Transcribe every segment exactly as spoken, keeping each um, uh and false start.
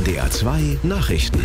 N D R zwei Nachrichten.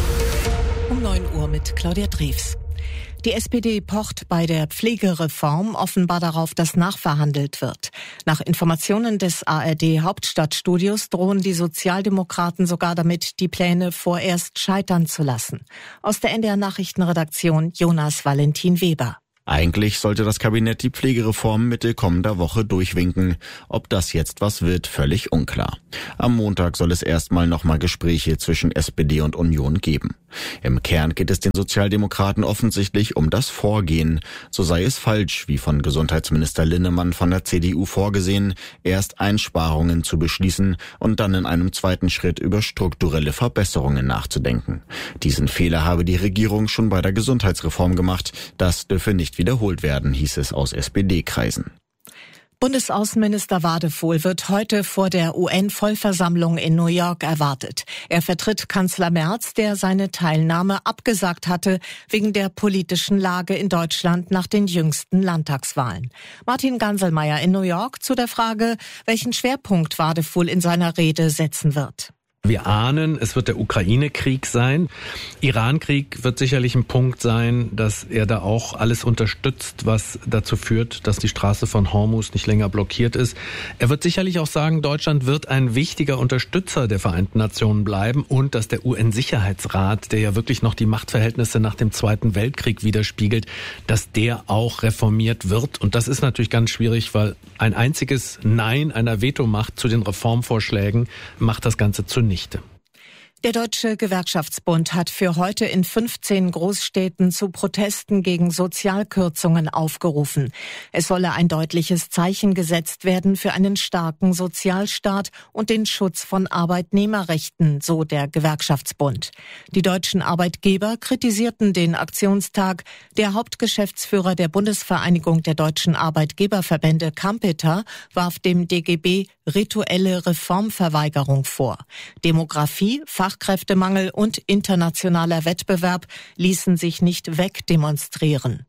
Um neun Uhr mit Claudia Drews. Die S P D pocht bei der Pflegereform offenbar darauf, dass nachverhandelt wird. Nach Informationen des A R D-Hauptstadtstudios drohen die Sozialdemokraten sogar damit, die Pläne vorerst scheitern zu lassen. Aus der N D R-Nachrichtenredaktion Jonas Valentin Weber. Eigentlich sollte das Kabinett die Pflegereform Mitte kommender Woche durchwinken. Ob das jetzt was wird, völlig unklar. Am Montag soll es erstmal nochmal Gespräche zwischen S P D und Union geben. Im Kern geht es den Sozialdemokraten offensichtlich um das Vorgehen. So sei es falsch, wie von Gesundheitsminister Linnemann von der C D U vorgesehen, erst Einsparungen zu beschließen und dann in einem zweiten Schritt über strukturelle Verbesserungen nachzudenken. Diesen Fehler habe die Regierung schon bei der Gesundheitsreform gemacht. Das dürfe nicht wiederholt werden, hieß es aus S P D-Kreisen. Bundesaußenminister Wadephol wird heute vor der U N-Vollversammlung in New York erwartet. Er vertritt Kanzler Merz, der seine Teilnahme abgesagt hatte wegen der politischen Lage in Deutschland nach den jüngsten Landtagswahlen. Martin Ganselmeier in New York zu der Frage, welchen Schwerpunkt Wadephol in seiner Rede setzen wird. Wir ahnen, es wird der Ukraine-Krieg sein. Iran-Krieg wird sicherlich ein Punkt sein, dass er da auch alles unterstützt, was dazu führt, dass die Straße von Hormuz nicht länger blockiert ist. Er wird sicherlich auch sagen, Deutschland wird ein wichtiger Unterstützer der Vereinten Nationen bleiben und dass der U N-Sicherheitsrat, der ja wirklich noch die Machtverhältnisse nach dem Zweiten Weltkrieg widerspiegelt, dass der auch reformiert wird. Und das ist natürlich ganz schwierig, weil ein einziges Nein einer Vetomacht zu den Reformvorschlägen macht das Ganze zunichte. Der Deutsche Gewerkschaftsbund hat für heute in fünfzehn Großstädten zu Protesten gegen Sozialkürzungen aufgerufen. Es solle ein deutliches Zeichen gesetzt werden für einen starken Sozialstaat und den Schutz von Arbeitnehmerrechten, so der Gewerkschaftsbund. Die deutschen Arbeitgeber kritisierten den Aktionstag. Der Hauptgeschäftsführer der Bundesvereinigung der deutschen Arbeitgeberverbände, Kampeter, warf dem D G B rituelle Reformverweigerung vor. Demografie, Fachkräftemangel und internationaler Wettbewerb ließen sich nicht wegdemonstrieren.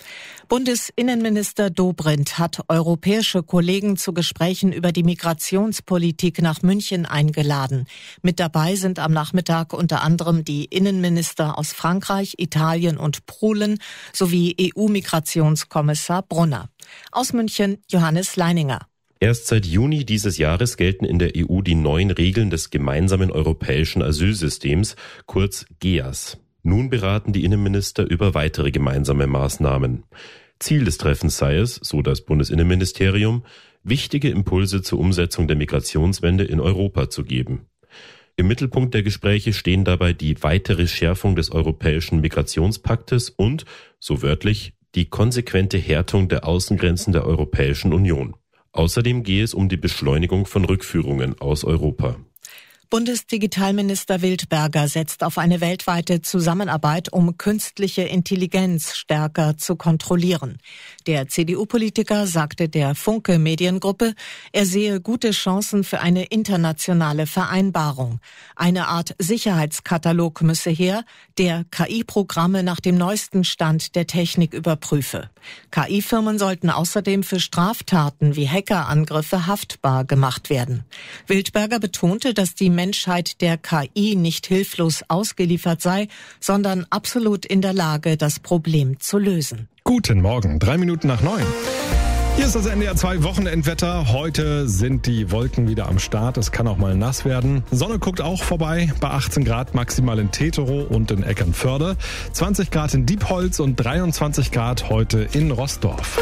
Bundesinnenminister Dobrindt hat europäische Kollegen zu Gesprächen über die Migrationspolitik nach München eingeladen. Mit dabei sind am Nachmittag unter anderem die Innenminister aus Frankreich, Italien und Polen sowie E U-Migrationskommissar Brunner. Aus München Johannes Leininger. Erst seit Juni dieses Jahres gelten in der E U die neuen Regeln des gemeinsamen europäischen Asylsystems, kurz G E A S. Nun beraten die Innenminister über weitere gemeinsame Maßnahmen. Ziel des Treffens sei es, so das Bundesinnenministerium, wichtige Impulse zur Umsetzung der Migrationswende in Europa zu geben. Im Mittelpunkt der Gespräche stehen dabei die weitere Schärfung des europäischen Migrationspaktes und, so wörtlich, die konsequente Härtung der Außengrenzen der Europäischen Union. Außerdem gehe es um die Beschleunigung von Rückführungen aus Europa. Bundesdigitalminister Wildberger setzt auf eine weltweite Zusammenarbeit, um künstliche Intelligenz stärker zu kontrollieren. Der C D U-Politiker sagte der Funke Mediengruppe, er sehe gute Chancen für eine internationale Vereinbarung. Eine Art Sicherheitskatalog müsse her, der K I-Programme nach dem neuesten Stand der Technik überprüfe. K I-Firmen sollten außerdem für Straftaten wie Hackerangriffe haftbar gemacht werden. Wildberger betonte, dass die Menschheit der K I nicht hilflos ausgeliefert sei, sondern absolut in der Lage, das Problem zu lösen. Guten Morgen, drei Minuten nach neun. Hier ist das N D R zwei Wochenendwetter. Heute sind die Wolken wieder am Start. Es kann auch mal nass werden. Sonne guckt auch vorbei bei achtzehn Grad maximal in Teterow und in Eckernförde. zwanzig Grad in Diepholz und dreiundzwanzig Grad heute in Roßdorf.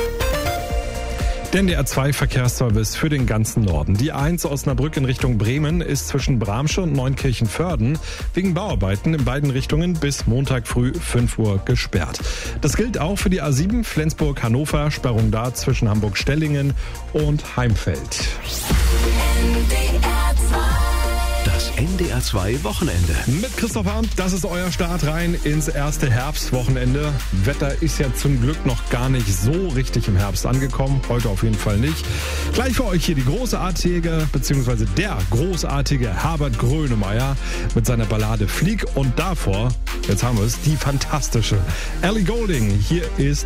Der N D R zwei Verkehrsservice für den ganzen Norden. Die A eins Osnabrück in Richtung Bremen ist zwischen Bramsche und Neunkirchen-Vörden wegen Bauarbeiten in beiden Richtungen bis Montag früh fünf Uhr gesperrt. Das gilt auch für die A sieben Flensburg-Hannover, Sperrung da zwischen Hamburg-Stellingen und Heimfeld. Das N D R zwei Wochenende. Mit Christoph Arndt, das ist euer Start rein ins erste Herbstwochenende. Wetter ist ja zum Glück noch gar nicht so richtig im Herbst angekommen. Heute auf jeden Fall nicht. Gleich für euch hier die großartige, beziehungsweise der großartige Herbert Grönemeyer mit seiner Ballade Flieg. Und davor, jetzt haben wir es, die fantastische Ellie Goulding. Hier ist